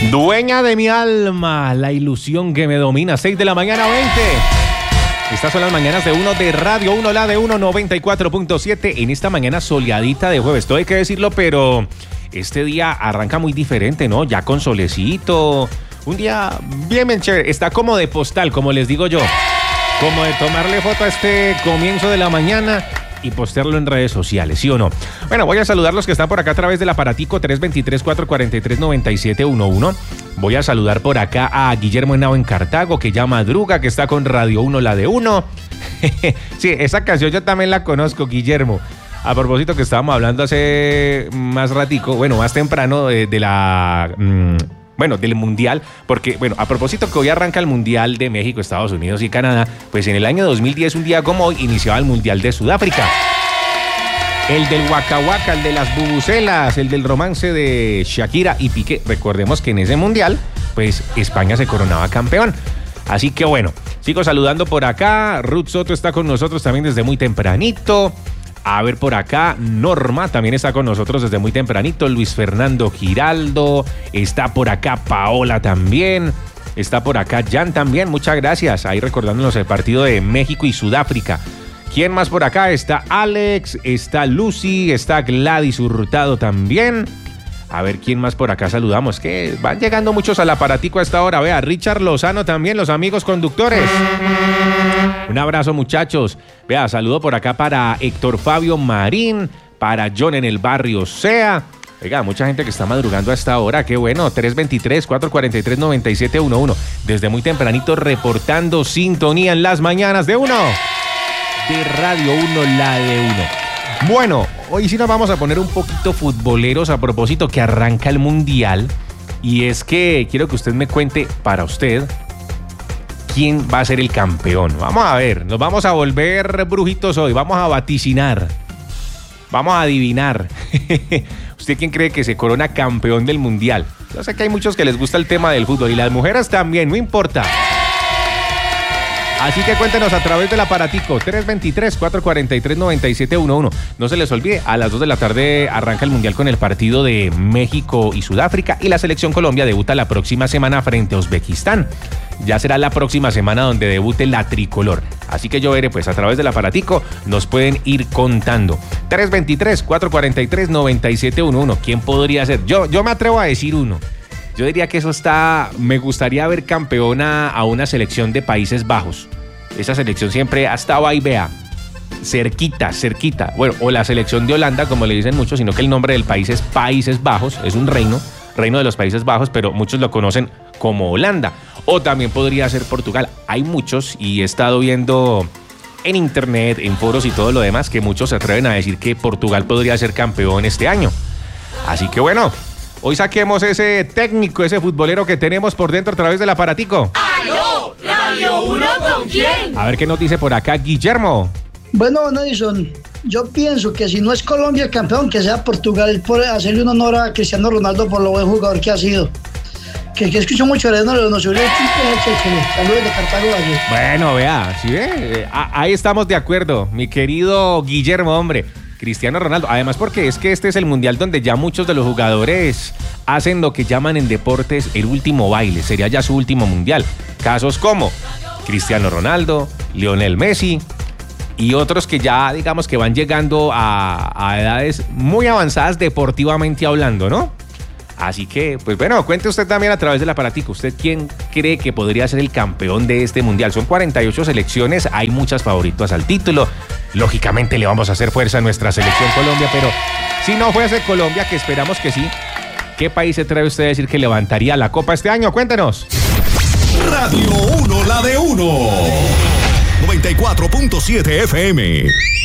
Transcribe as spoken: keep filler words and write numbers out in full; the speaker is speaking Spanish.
Dueña de mi alma, la ilusión que me domina. seis de la mañana, veinte. Estas son las mañanas de uno de Radio uno, la de uno noventa y cuatro punto siete. En esta mañana soleadita de jueves. Todo hay que decirlo, pero este día arranca muy diferente, ¿no? Ya con solecito. Un día bien, bien chévere. Está como de postal, como les digo yo. Como de tomarle foto a este comienzo de la mañana y postearlo en redes sociales, ¿sí o no? Bueno, voy a saludar a los que están por acá a través del aparatico tres dos tres, cuatro cuatro tres, nueve siete uno uno. Voy a saludar por acá a Guillermo Henao en Cartago, que ya madruga, que está con Radio uno, la de uno. Sí, esa canción yo también la conozco, Guillermo. A propósito que estábamos hablando hace más ratico, bueno, más temprano, de, de la... Mmm, Bueno, del Mundial, porque, bueno, a propósito que hoy arranca el Mundial de México, Estados Unidos y Canadá, pues en el año dos mil diez, un día como hoy, iniciaba el Mundial de Sudáfrica. El del Waka Waka, el de las bubucelas, el del romance de Shakira y Piqué. Recordemos que en ese Mundial, pues España se coronaba campeón. Así que bueno, sigo saludando por acá. Ruth Soto está con nosotros también desde muy tempranito. A ver por acá, Norma también está con nosotros desde muy tempranito. Luis Fernando Giraldo, está por acá Paola también, está por acá Jan también, muchas gracias. Ahí recordándonos el partido de México y Sudáfrica. ¿Quién más por acá? Está Alex, está Lucy, está Gladys Hurtado también. A ver quién más por acá saludamos, que van llegando muchos al aparatico a esta hora. Vea, Richard Lozano también, los amigos conductores. Un abrazo, muchachos. Vea, saludo por acá para Héctor Fabio Marín, para John en el barrio Sea. Oiga, mucha gente que está madrugando a esta hora, qué bueno. tres dos tres, cuatro cuatro tres, nueve siete uno uno. Desde muy tempranito reportando sintonía en las mañanas de uno. De Radio uno, la de uno. Bueno, hoy sí nos vamos a poner un poquito futboleros a propósito que arranca el Mundial. Y es que quiero que usted me cuente para usted quién va a ser el campeón. Vamos a ver, nos vamos a volver brujitos hoy, vamos a vaticinar, vamos a adivinar. ¿Usted quién cree que se corona campeón del Mundial? Yo sé que hay muchos que les gusta el tema del fútbol y las mujeres también, no importa. Así que cuéntenos a través del aparatico tres dos tres, cuatro cuatro tres, nueve siete uno uno. No se les olvide, a las dos de la tarde arranca el Mundial con el partido de México y Sudáfrica y la selección Colombia debuta la próxima semana frente a Uzbekistán. Ya será la próxima semana donde debute la tricolor. Así que yo veré, pues a través del aparatico nos pueden ir contando. tres dos tres, cuatro cuatro tres, nueve siete uno uno. ¿Quién podría ser? Yo, yo me atrevo a decir uno. Yo diría que eso está... Me gustaría ver campeona a una selección de Países Bajos. Esa selección siempre ha estado ahí, vea, cerquita, cerquita. Bueno, o la selección de Holanda, como le dicen muchos, sino que el nombre del país es Países Bajos. Es un reino, reino de los Países Bajos, pero muchos lo conocen como Holanda. O también podría ser Portugal. Hay muchos y he estado viendo en internet, en foros y todo lo demás, que muchos se atreven a decir que Portugal podría ser campeón este año. Así que bueno... Hoy saquemos ese técnico, ese futbolero que tenemos por dentro a través del aparatico. ¡Aló! ¿Radio uno con quién? A ver qué nos dice por acá Guillermo. Bueno, Nelson, yo pienso que si no es Colombia el campeón, que sea Portugal, por hacerle un honor a Cristiano Ronaldo por lo buen jugador que ha sido. Que, que escucho mucho, no, no, no subió el saludos de Cartago Valle. Bueno, vea, ¿sí ve? Ahí estamos de acuerdo, mi querido Guillermo, hombre. Cristiano Ronaldo, además porque es que este es el mundial donde ya muchos de los jugadores hacen lo que llaman en deportes el último baile, sería ya su último mundial. Casos como Cristiano Ronaldo, Lionel Messi y otros que ya digamos que van llegando a, a edades muy avanzadas deportivamente hablando, ¿no? Así que, pues bueno, cuente usted también a través del aparatico. ¿Usted quién cree que podría ser el campeón de este mundial? Son cuarenta y ocho selecciones, hay muchas favoritas al título. Lógicamente le vamos a hacer fuerza a nuestra selección Colombia, pero si no fuese Colombia, que esperamos que sí, ¿qué país se atreve usted a decir que levantaría la copa este año? Cuéntenos. Radio uno, la de uno. noventa y cuatro punto siete F M.